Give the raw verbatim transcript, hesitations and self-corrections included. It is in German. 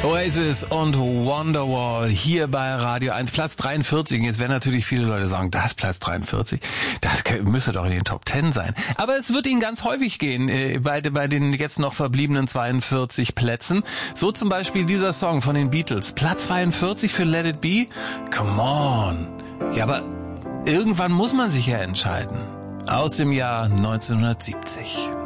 Oasis und Wonderwall hier bei Radio eins, Platz dreiundvierzig. Jetzt werden natürlich viele Leute sagen, das Platz dreiundvierzig, das müsste doch in den Top zehn sein. Aber es wird Ihnen ganz häufig gehen, äh, bei, bei den jetzt noch verbliebenen zweiundvierzig Plätzen. So zum Beispiel dieser Song von den Beatles, Platz zweiundvierzig für Let It Be. Come on. Ja, aber irgendwann muss man sich ja entscheiden. Aus dem Jahr neunzehnhundertsiebzig.